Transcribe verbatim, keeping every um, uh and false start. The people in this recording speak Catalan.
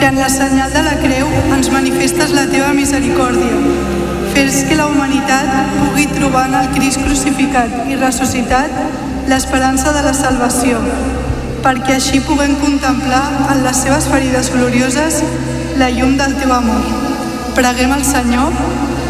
que en la senyal de la creu ens manifestes la teva misericòrdia. Fes que la humanitat pugui trobar en el Crist crucificat i ressuscitat l'esperança de la salvació, perquè així puguem contemplar en les seves ferides glorioses la llum del teu amor. Preguem al Senyor